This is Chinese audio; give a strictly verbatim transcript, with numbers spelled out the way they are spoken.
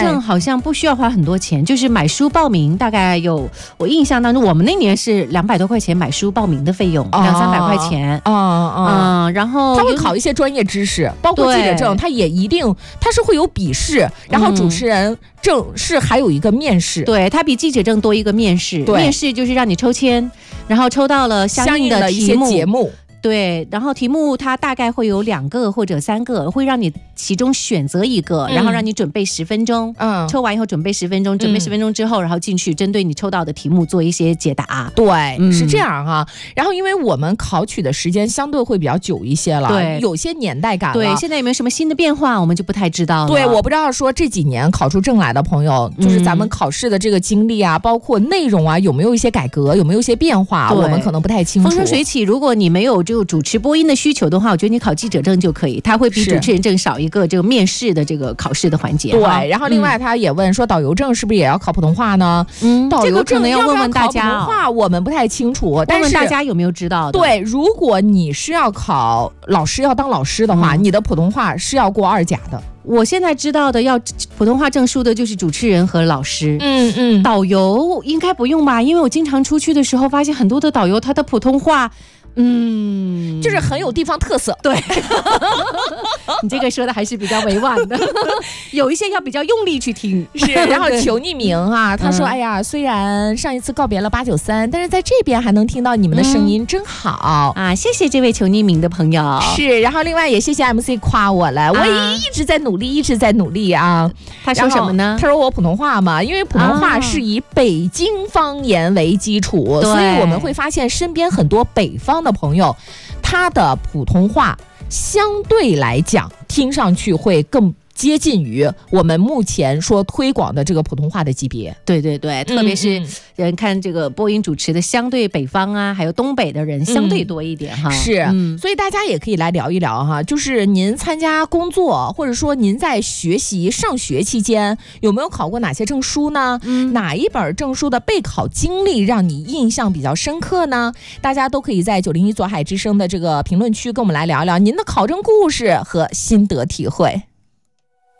证好像不需要花很多钱，就是买书报名，大概有我印象当中，我们那年是两百多块钱买书报名的费用，两三百块钱。 嗯嗯嗯，然后他会考一些专业知识，包括记者证，他也一定他是会有笔试，然后主持人证是还有一个面试。 对，他比记者证多一个面试，面试就是让你抽签，然后抽到了相应的题目。 一些节目。 对，然后题目它大概会有两个或者三个，会让你其中选择一个， 嗯、 然后让你准备十分钟，嗯，抽完以后准备十分钟，准备十分钟之后，嗯、然后进去针对你抽到的题目做一些解答。 对，嗯、是这样哈。然后因为我们考取的时间相对会比较久一些了， 对， 有些年代感了。 对，现在有没有什么新的变化，我们就不太知道了。 对，我不知道说这几年考出证来的朋友，就是咱们考试的这个经历啊，嗯、包括内容啊，有没有一些改革，有没有一些变化，我们可能不太清楚。 风生水起，如果你没有就主持播音的需求的话，我觉得你考记者证就可以，它会比主持人证少一个这个面试的这个考试的环节。 对，然后另外他也问说，导游证是不是也要考普通话呢？ 嗯， 导游证可能要问问大家， 普通话我们不太清楚，但是问问大家有没有知道的？ 对，如果你是要考老师要当老师的话，嗯、你的普通话是要过二甲的。 我现在知道的要普通话证书的就是主持人和老师， 嗯嗯， 导游应该不用吧？因为我经常出去的时候发现很多的导游他的普通话。嗯， 就是很有地方特色。 对，你这个说的还是比较委婉的，有一些要比较用力去听。 是，然后求匿名啊，他说：“哎呀，虽然上一次告别了八九三，但是在这边还能听到你们的声音，嗯、真好啊！谢谢这位求匿名的朋友。 是，然后另外也谢谢 M C 夸我了，啊、我也一直在努力，一直在努力啊。 他说什么呢？ 他说我普通话嘛，因为普通话是以北京方言为基础，啊、所以我们会发现身边很多北方的朋友，他的普通话相对来讲听上去会更接近于我们目前说推广的这个普通话的级别。 对对对，特别是人看这个播音主持的相对北方啊还有东北的人相对多一点哈、 嗯、是、嗯、所以大家也可以来聊一聊哈，就是您参加工作或者说您在学习上学期间有没有考过哪些证书呢、嗯、哪一本证书的备考经历让你印象比较深刻呢？大家都可以在九零一左海之声的这个评论区跟我们来聊聊您的考证故事和心得体会。